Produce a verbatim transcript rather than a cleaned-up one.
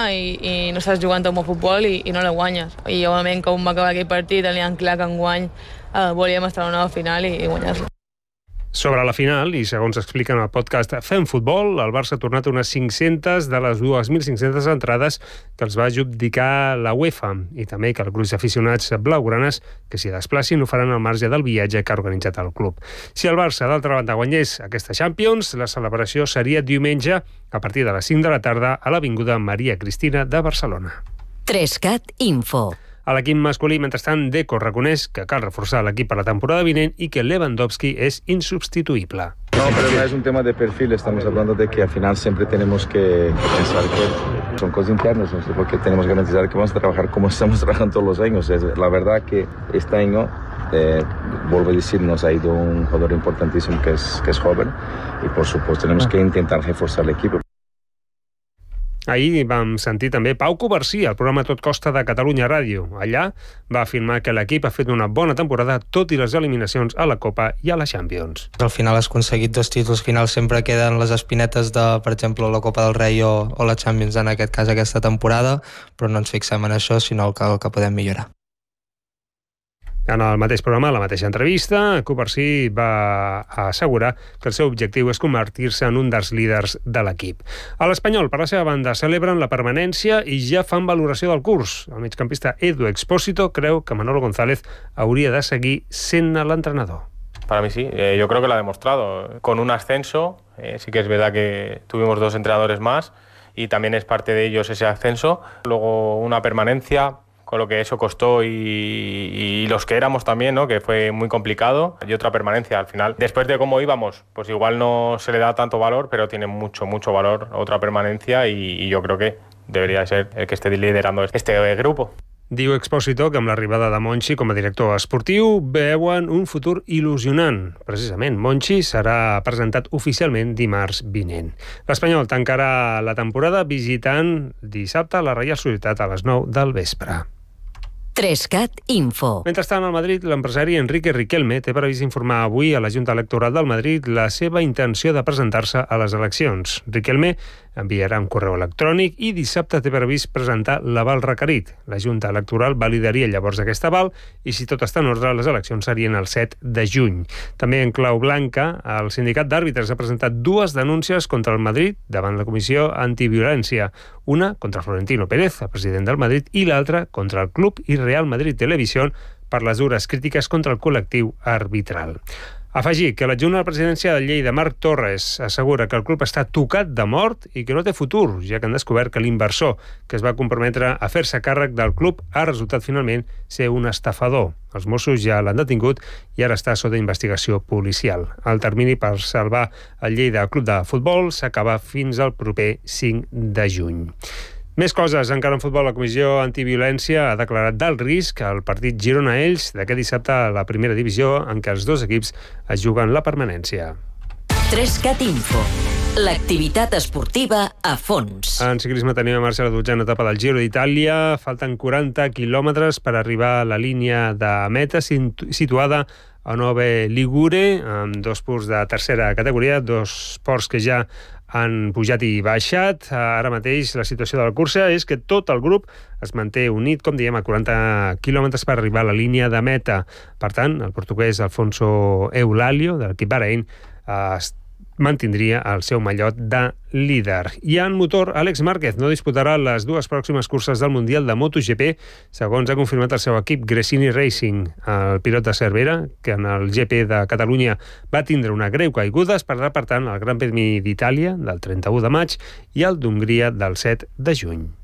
i, i no estàs jugant un bon futbol i, i no la guanyes. I òbviament, com va acabar aquell partit, teníem clar que enguany eh, volíem estar a una nova final i, i guanyar-la. Sobre la final, i segons explica en el podcast Fem Futbol, el Barça ha tornat unes cinc-centes de les dos mil cinc-centes entrades que els va adjudicar la UEFA, i també que el grup d'aficionats blaugranes que s'hi desplacin ho faran al marge del viatge que ha organitzat el club. Si el Barça, d'altra banda, guanyés aquesta Champions, la celebració seria diumenge a partir de les cinc de la tarda a l'Avinguda Maria Cristina de Barcelona. Trescat Info. A l'equip masculí, mentrestant, Deco reconeix que cal reforçar l'equip per la temporada vinent i que Lewandowski es insubstituible. No, pero no es un tema de perfil, estamos hablando de que al final siempre tenemos que pensar que son cosas internas, no sé, porque tenemos que garantizar que vamos a trabajar como estamos trabajando todos los años. Es, la verdad que este año, eh, vuelvo a decir, nos ha ido un jugador importantísimo que es, que es joven y por supuesto tenemos que intentar reforzar el equipo. Ahir vam sentir també Pau Covarsí al programa Tot Costa de Catalunya Ràdio. Allà va afirmar que l'equip ha fet una bona temporada tot i les eliminacions a la Copa i a la Champions. Al final has aconseguit dos títols finals, sempre queden les espinetes de, per exemple, la Copa del Rei o, o la Champions, en aquest cas aquesta temporada, però no ens fixem en això, sinó el que, el que podem millorar. En el mateix programa, a la mateixa entrevista, Covarsí va assegurar que el seu objectiu és convertir-se en un dels líders de l'equip. A l'Espanyol, per la seva banda, celebren la permanència i ja fan valoració del curs. El migcampista Edu Expósito creu que Manolo González hauria de seguir sent l'entrenador. Para mí sí, eh, yo creo que lo ha demostrado. Con un ascenso, eh, sí que es verdad que tuvimos dos entrenadores más y también es parte de ellos ese ascenso. Luego una permanencia, con lo que eso costó y, y los que éramos también, ¿no? Que fue muy complicado, y otra permanencia al final. Después de cómo íbamos, pues igual no se le da tanto valor, pero tiene mucho, mucho valor otra permanencia y, y yo creo que debería ser el que esté liderando este grupo. Diu Expósito que amb l'arribada de Monchi com a director esportiu veuen un futur il·lusionant. Precisament, Monchi serà presentat oficialment dimarts vinent. L'Espanyol tancarà la temporada visitant dissabte la Reial Societat a les nou del vespre. Trescat Info. Mentrestant, al Madrid, l'empresari Enrique Riquelme té previst informar avui a la Junta Electoral del Madrid la seva intenció de presentar-se a les eleccions. Riquelme enviarà un correu electrònic i dissabte té previst presentar l'aval requerit. La Junta Electoral validaria llavors aquest aval i, si tot està en ordre, les eleccions serien el set de juny. També en clau blanca, el sindicat d'àrbitres ha presentat dues denúncies contra el Madrid davant la Comissió Antiviolència. Una contra Florentino Pérez, el president del Madrid, i l'altra contra el club i Real Madrid Televisión per les dures crítiques contra el col·lectiu arbitral. Afegir que l'adjunt a la presidència de Lleida, Marc Torres, assegura que el club està tocat de mort i que no té futur, ja que han descobert que l'inversor que es va comprometre a fer-se càrrec del club ha resultat finalment ser un estafador. Els Mossos ja l'han detingut i ara està sota investigació policial. El termini per salvar el Lleida Club de Futbol s'acaba fins al proper cinc de juny. Més coses, encara en futbol, la Comissió Antiviolència ha declarat d'alt risc el partit Girona-Elx d'aquest dissabte a la primera divisió, en què els dos equips es juguen la permanència. Trescat Info. L'activitat esportiva a fons. En ciclisme tenim a marxa la dotzena etapa del Giro d'Itàlia. Falten quaranta quilòmetres per arribar a la línia de meta situada a Nove Ligure, amb dos punts de tercera categoria, dos ports que ja han pujat i baixat. Ara mateix la situació de la cursa és que tot el grup es manté unit, com diem, a quaranta quilòmetres per arribar a la línia de meta. Per tant, el portuguès Alfonso Eulalio, de l'equip Bahrain, es mantindria el seu mallot de líder. I en motor, Àlex Márquez no disputarà les dues pròximes curses del Mundial de MotoGP, segons ha confirmat el seu equip Gresini Racing. El pilot de Cervera, que en el G P de Catalunya va tindre una greu caiguda, es perdrà, per tant, el Gran Premi d'Itàlia del trenta-u de maig i el d'Hongria del set de juny.